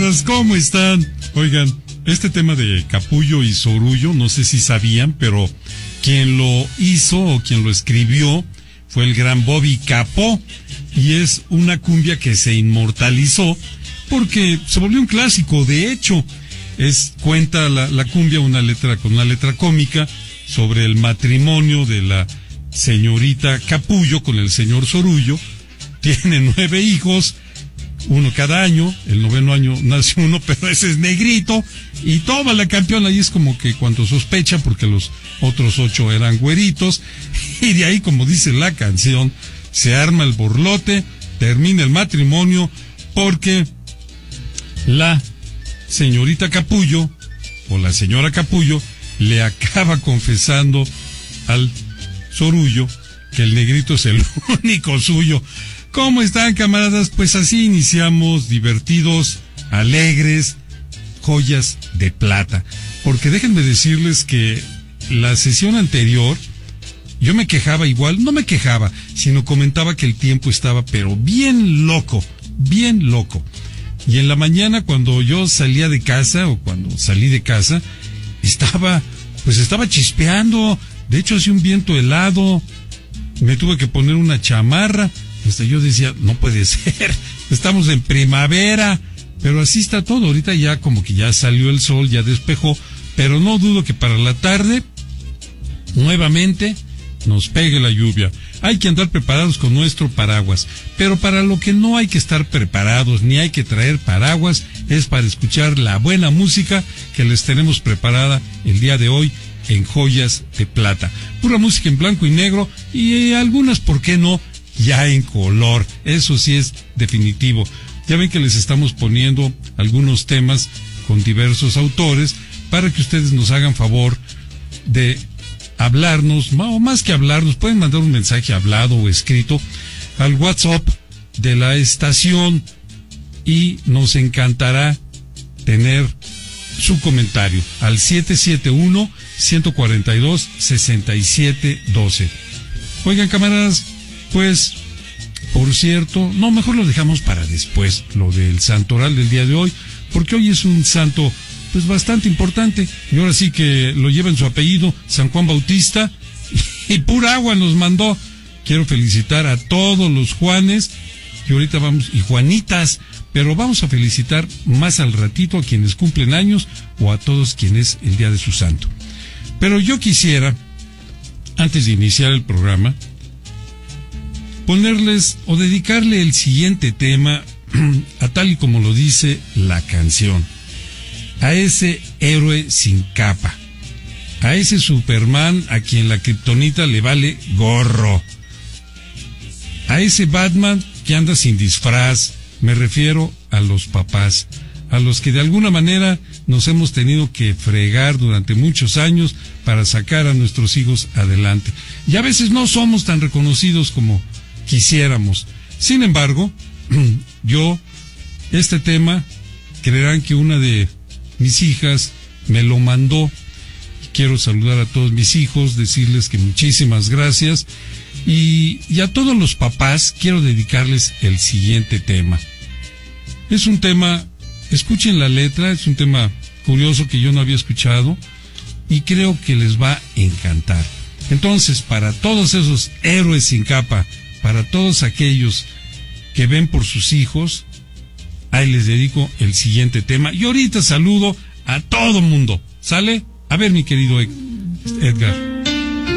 camaradas, ¿cómo están? Oigan, este tema de capullo y sorullo, no sé si sabían, pero quien lo hizo o quien lo escribió fue el gran Bobby Capó, y es una cumbia que se inmortalizó porque se volvió un clásico. De hecho, cuenta la cumbia con una letra cómica sobre el matrimonio de la señorita Capullo con el señor Sorullo. Tienen 9 hijos, uno cada año. El 9º año nace uno, pero ese es negrito, y toma la campeona. Y es como que cuando sospecha, porque los otros 8 eran güeritos, y de ahí, como dice la canción, se arma el borlote, termina el matrimonio, porque la señorita Capullo, o la señora Capullo, le acaba confesando al Sorullo que el negrito es el único suyo. ¿Cómo están, camaradas? Pues así iniciamos, divertidos, alegres, joyas de plata. Porque déjenme decirles que la sesión anterior yo me quejaba igual, no me quejaba, sino comentaba que el tiempo estaba pero bien loco, bien loco. Y en la mañana, cuando yo salía de casa, o cuando salí de casa, estaba chispeando. De hecho, hacía un viento helado, me tuve que poner una chamarra. Hasta yo decía, no puede ser, estamos en primavera, pero así está todo. Ahorita ya como que ya salió el sol, ya despejó, pero no dudo que para la tarde nuevamente nos pegue la lluvia. Hay que andar preparados con nuestro paraguas, pero para lo que no hay que estar preparados ni hay que traer paraguas es para escuchar la buena música que les tenemos preparada el día de hoy en Joyas de Plata. Pura música en blanco y negro, y algunas, ¿por qué no?, ya en color. Eso sí es definitivo. Ya ven que les estamos poniendo algunos temas con diversos autores para que ustedes nos hagan favor de hablarnos, o más que hablarnos, pueden mandar un mensaje hablado o escrito al WhatsApp de la estación, y nos encantará tener su comentario al 771-142-6712. Oigan, camaradas, pues, por cierto, no, mejor lo dejamos para después, lo del santoral del día de hoy, porque hoy es un santo pues bastante importante, y ahora sí que lo lleva en su apellido, San Juan Bautista, y pura agua nos mandó. Quiero felicitar a todos los Juanes, y ahorita vamos, y Juanitas, pero vamos a felicitar más al ratito a quienes cumplen años, o a todos quienes el día de su santo. Pero yo quisiera, antes de iniciar el programa, ponerles o dedicarle el siguiente tema a tal y como lo dice la canción, a ese héroe sin capa, a ese Superman a quien la kriptonita le vale gorro, a ese Batman que anda sin disfraz. Me refiero a los papás, a los que de alguna manera nos hemos tenido que fregar durante muchos años para sacar a nuestros hijos adelante, y a veces no somos tan reconocidos como quisiéramos. Sin embargo, este tema, creerán que una de mis hijas me lo mandó. Quiero saludar a todos mis hijos, decirles que muchísimas gracias, y a todos los papás quiero dedicarles el siguiente tema. Es un tema, escuchen la letra, es un tema curioso que yo no había escuchado y creo que les va a encantar. Entonces, para todos esos héroes sin capa, para todos aquellos que ven por sus hijos, ahí les dedico el siguiente tema. Y ahorita saludo a todo mundo. ¿Sale? A ver, mi querido Edgar.